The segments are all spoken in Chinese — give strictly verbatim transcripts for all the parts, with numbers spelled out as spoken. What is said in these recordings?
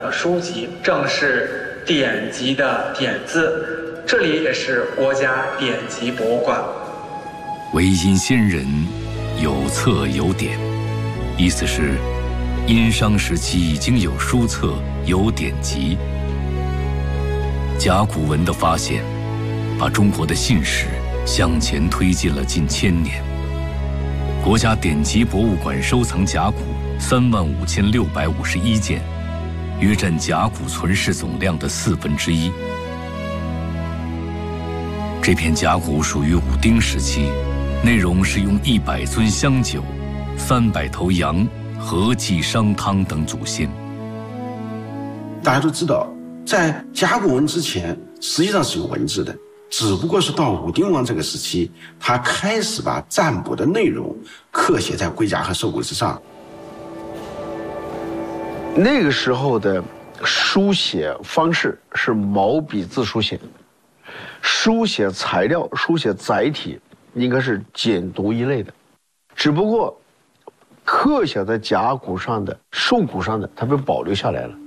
书籍正是典籍的典字，这里也是国家典籍博物馆。 唯因先人有册有典，意思是殷商时期已经有书册有典籍。甲骨文的发现，把中国的信史向前推进了近千年。国家典籍博物馆收藏甲骨三万五千六百五十一件，约占甲骨存世总量的四分之一。这片甲骨属于武丁时期，内容是用一百尊香酒、三百头羊合祭商汤等祖先。 大家都知道，在甲骨文之前，实际上是有文字的，只不过是到武丁王这个时期，他开始把占卜的内容刻写在龟甲和兽骨之上。 那个时候的书写方式是毛笔字书写，书写材料、书写载体应该是简牍一类的，只不过刻写在甲骨上的、兽骨上的，它被保留下来了。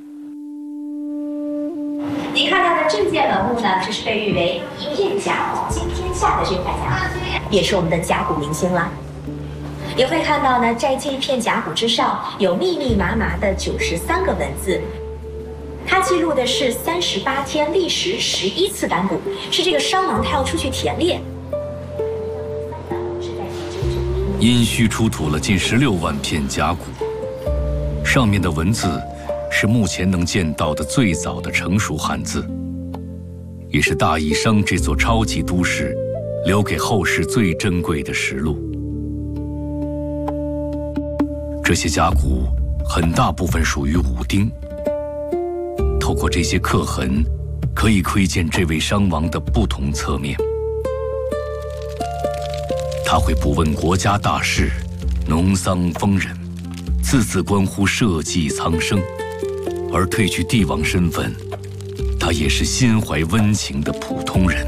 您看到的这件文物呢，这是被誉为一片甲惊天下的这块甲骨，也是我们的甲骨明星了。也会看到呢，在这一片甲骨之上有密密麻麻的九十三个文字，它记录的是三十八天历时十一次占卜，是这个商王他要出去田猎。 殷墟出土了近十六万片甲骨，上面的文字是目前能见到的最早的成熟汉字，也是大邑商这座超级都市留给后世最珍贵的实录。这些甲骨很大部分属于武丁，透过这些刻痕，可以窥见这位商王的不同侧面。他会不问国家大事、农桑丰稔，字字关乎社稷苍生，而褪去帝王身份，他也是心怀温情的普通人。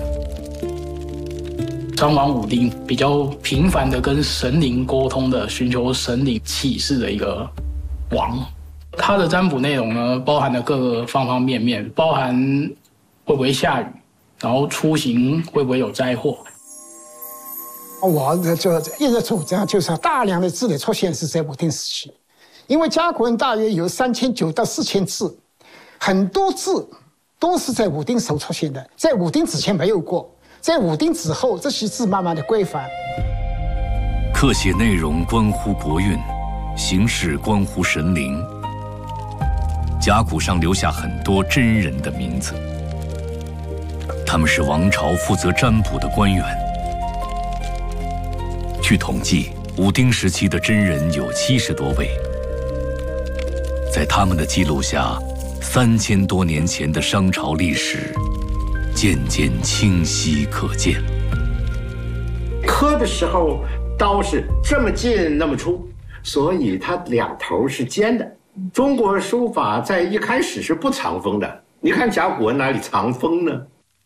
商王武丁比较频繁的跟神灵沟通的，寻求神灵启示的一个王。他的占卜内容呢，包含了各个方方面面，包含会不会下雨，然后出行会不会有灾祸。 我就一直主张，就是大量的字的出现是在武丁时期，因为甲骨文大约有三千九到四千字，很多字都是在武丁时候出现的，在武丁之前没有过。在武丁之后，这些字慢慢的规范。 刻写内容关乎国运，形式关乎神灵。甲骨上留下很多真人的名字，他们是王朝负责占卜的官员。据统计，武丁时期的真人有七十多位。在他们的记录下，三千多年前的商朝历史渐渐清晰可见。 刻的时候刀是这么进那么出，所以它两头是尖的。中国书法在一开始是不藏锋的，你看甲骨文哪里藏锋呢？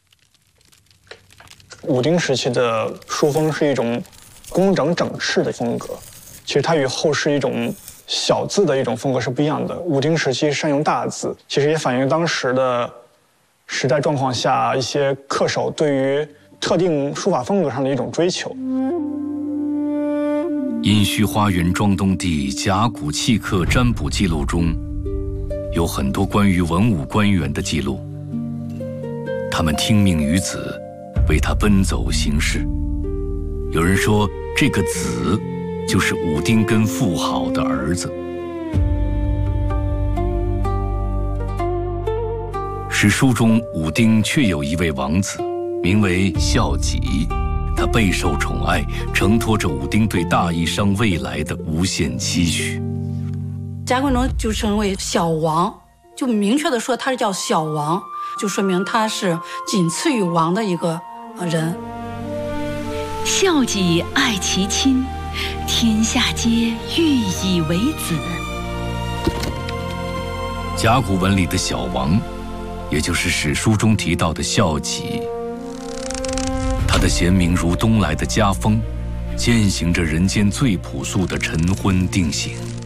武丁时期的书风是一种工整整饬的风格，其实它与后世一种小字的一种风格是不一样的。武丁时期善用大字，其实也反映当时的时代状况下一些刻手对于特定书法风格上的一种追求。 殷墟花园庄东地甲骨契刻占卜记录中，有很多关于文武官员的记录。他们听命于子，为他奔走行事。有人说，这个子就是武丁跟妇好的儿子。史书中，武丁确有一位王子，名为孝己。他备受宠爱，承托着武丁对大邑商未来的无限期许。 甲骨中就称为小王，就明确的说他是叫小王，就说明他是仅次于王的一个人。 孝己爱其亲，天下皆欲以为子。 甲骨文里的小王，也就是史书中提到的孝己。他的贤明如东来的家风，践行着人间最朴素的晨昏定省。